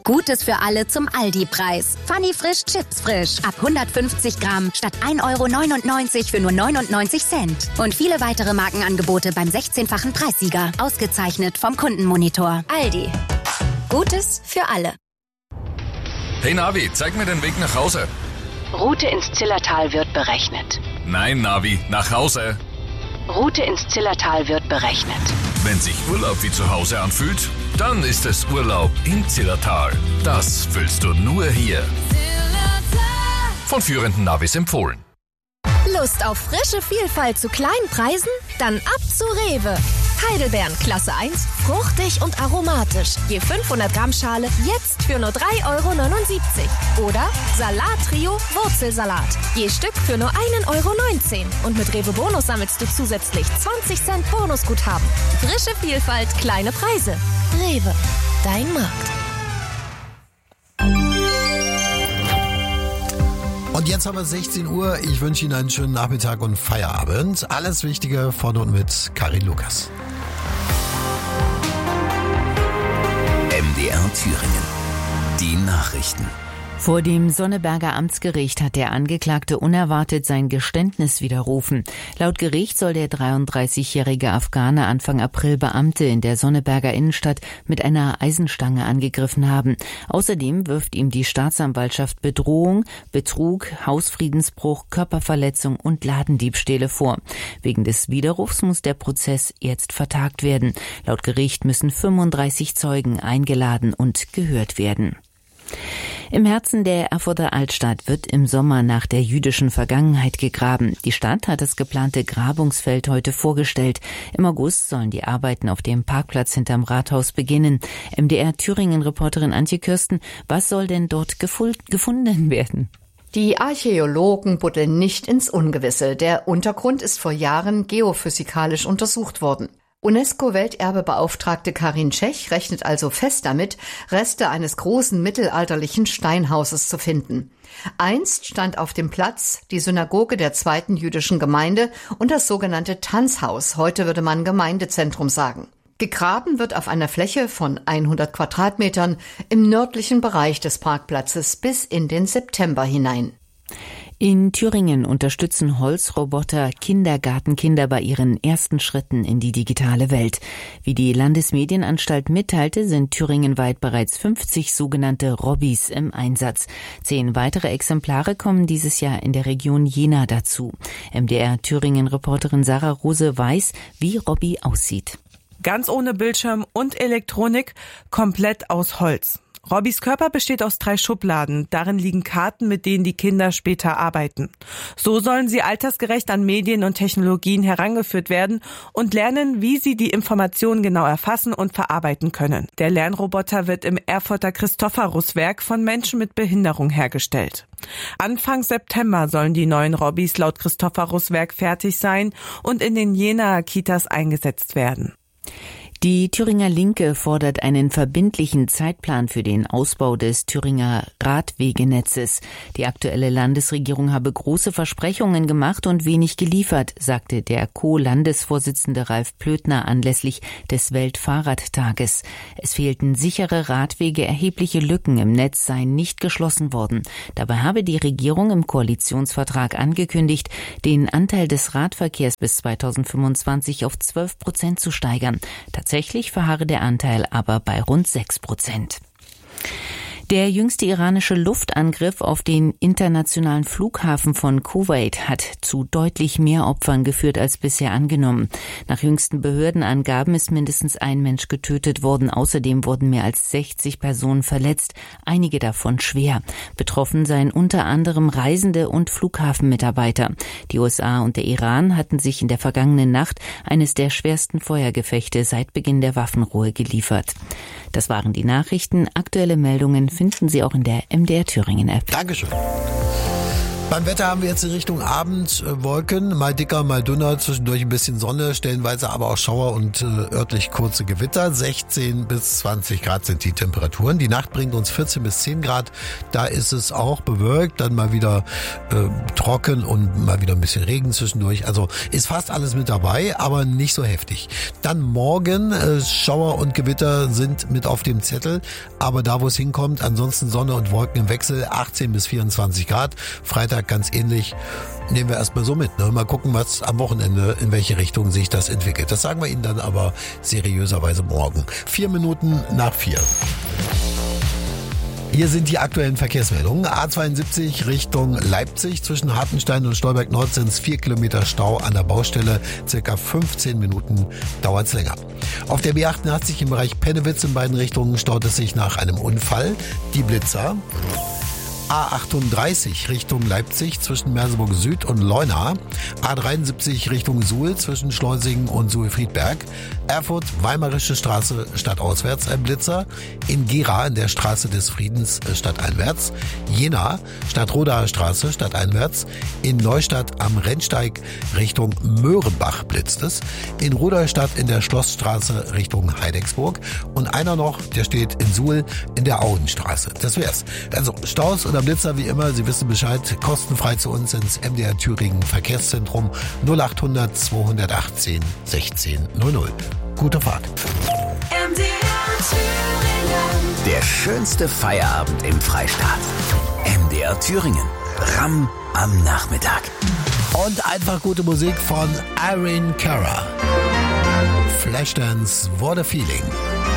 Gutes für alle zum Aldi-Preis. Funny Frisch Chips frisch. Ab 150 Gramm statt 1,99 € für nur 99 Cent. Und viele weitere Markenangebote beim 16-fachen Preissieger. Ausgezeichnet vom Kundenmonitor. Aldi. Gutes für alle. Hey Navi, zeig mir den Weg nach Hause. Route ins Zillertal wird berechnet. Nein, Navi, nach Hause. Route ins Zillertal wird berechnet. Wenn sich Urlaub wie zu Hause anfühlt, dann ist es Urlaub im Zillertal. Das fühlst du nur hier. Von führenden Navis empfohlen. Lust auf frische Vielfalt zu kleinen Preisen? Dann ab zu Rewe. Heidelbeeren Klasse 1, fruchtig und aromatisch. Je 500 Gramm Schale jetzt für nur 3,79 €. Oder Salat-Trio Wurzelsalat. Je Stück für nur 1,19 €. Und mit Rewe Bonus sammelst du zusätzlich 20 Cent Bonusguthaben. Frische Vielfalt, kleine Preise. Rewe, dein Markt. Und jetzt haben wir 16 Uhr. Ich wünsche Ihnen einen schönen Nachmittag und Feierabend. Alles Wichtige von und mit Karin Lukas. MDR Thüringen. Die Nachrichten. Vor dem Sonneberger Amtsgericht hat der Angeklagte unerwartet sein Geständnis widerrufen. Laut Gericht soll der 33-jährige Afghane Anfang April Beamte in der Sonneberger Innenstadt mit einer Eisenstange angegriffen haben. Außerdem wirft ihm die Staatsanwaltschaft Bedrohung, Betrug, Hausfriedensbruch, Körperverletzung und Ladendiebstähle vor. Wegen des Widerrufs muss der Prozess jetzt vertagt werden. Laut Gericht müssen 35 Zeugen eingeladen und gehört werden. Im Herzen der Erfurter Altstadt wird im Sommer nach der jüdischen Vergangenheit gegraben. Die Stadt hat das geplante Grabungsfeld heute vorgestellt. Im August sollen die Arbeiten auf dem Parkplatz hinterm Rathaus beginnen. MDR Thüringen-Reporterin Antje Kirsten, was soll denn dort gefunden werden? Die Archäologen buddeln nicht ins Ungewisse. Der Untergrund ist vor Jahren geophysikalisch untersucht worden. UNESCO-Welterbebeauftragte Karin Tschech rechnet also fest damit, Reste eines großen mittelalterlichen Steinhauses zu finden. Einst stand auf dem Platz die Synagoge der zweiten jüdischen Gemeinde und das sogenannte Tanzhaus, heute würde man Gemeindezentrum sagen. Gegraben wird auf einer Fläche von 100 Quadratmetern im nördlichen Bereich des Parkplatzes bis in den September hinein. In Thüringen unterstützen Holzroboter Kindergartenkinder bei ihren ersten Schritten in die digitale Welt. Wie die Landesmedienanstalt mitteilte, sind thüringenweit bereits 50 sogenannte Robbys im Einsatz. 10 weitere Exemplare kommen dieses Jahr in der Region Jena dazu. MDR Thüringen-Reporterin Sarah Rose weiß, wie Robby aussieht. Ganz ohne Bildschirm und Elektronik, komplett aus Holz. Robbys Körper besteht aus 3 Schubladen. Darin liegen Karten, mit denen die Kinder später arbeiten. So sollen sie altersgerecht an Medien und Technologien herangeführt werden und lernen, wie sie die Informationen genau erfassen und verarbeiten können. Der Lernroboter wird im Erfurter Christophorus-Werk von Menschen mit Behinderung hergestellt. Anfang September sollen die neuen Robbys laut Christophorus-Werk fertig sein und in den Jenaer Kitas eingesetzt werden. Die Thüringer Linke fordert einen verbindlichen Zeitplan für den Ausbau des Thüringer Radwegenetzes. Die aktuelle Landesregierung habe große Versprechungen gemacht und wenig geliefert, sagte der Co-Landesvorsitzende Ralf Plötner anlässlich des Weltfahrradtages. Es fehlten sichere Radwege, erhebliche Lücken im Netz seien nicht geschlossen worden. Dabei habe die Regierung im Koalitionsvertrag angekündigt, den Anteil des Radverkehrs bis 2025 auf 12% zu steigern. Tatsächlich verharre der Anteil aber bei rund 6%. Der jüngste iranische Luftangriff auf den internationalen Flughafen von Kuwait hat zu deutlich mehr Opfern geführt als bisher angenommen. Nach jüngsten Behördenangaben ist mindestens ein Mensch getötet worden. Außerdem wurden mehr als 60 Personen verletzt, einige davon schwer. Betroffen seien unter anderem Reisende und Flughafenmitarbeiter. Die USA und der Iran hatten sich in der vergangenen Nacht eines der schwersten Feuergefechte seit Beginn der Waffenruhe geliefert. Das waren die Nachrichten. Aktuelle Meldungen finden Sie auch in der MDR Thüringen App. Dankeschön. Beim Wetter haben wir jetzt in Richtung Abend Wolken, mal dicker, mal dünner, zwischendurch ein bisschen Sonne, stellenweise aber auch Schauer und örtlich kurze Gewitter. 16 bis 20 Grad sind die Temperaturen. Die Nacht bringt uns 14 bis 10 Grad. Da ist es auch bewölkt, dann mal wieder trocken und mal wieder ein bisschen Regen zwischendurch. Also ist fast alles mit dabei, aber nicht so heftig. Dann morgen Schauer und Gewitter sind mit auf dem Zettel, aber da wo es hinkommt, ansonsten Sonne und Wolken im Wechsel, 18 bis 24 Grad. Freitag ganz ähnlich. Nehmen wir erstmal so mit. Ne? Mal gucken, was am Wochenende, in welche Richtung sich das entwickelt. Das sagen wir Ihnen dann aber seriöserweise morgen. 4 Minuten nach 4. Hier sind die aktuellen Verkehrsmeldungen. A72 Richtung Leipzig. Zwischen Hartenstein und Stolberg Nord sind es 4 Kilometer Stau an der Baustelle. Circa 15 Minuten dauert es länger. Auf der B88 im Bereich Pennewitz in beiden Richtungen staut es sich nach einem Unfall. Die Blitzer. A38 Richtung Leipzig zwischen Merseburg Süd und Leuna. A73 Richtung Suhl zwischen Schleusingen und Suhl-Friedberg. Erfurt, Weimarische Straße stadtauswärts ein Blitzer. In Gera in der Straße des Friedens stadteinwärts. Jena, Stadtrodaer Straße stadteinwärts. In Neustadt am Rennsteig Richtung Möhrenbach blitzt es. In Rudolstadt in der Schlossstraße Richtung Heidecksburg. Und einer noch, der steht in Suhl in der Auenstraße. Das wär's. Also Staus oder Blitzer wie immer, Sie wissen Bescheid, kostenfrei zu uns ins MDR Thüringen Verkehrszentrum 0800 218 1600. Gute Fahrt. MDR Thüringen. Der schönste Feierabend im Freistaat. MDR Thüringen. Ram am Nachmittag. Und einfach gute Musik von Irene Cara. Flashdance, What a Feeling.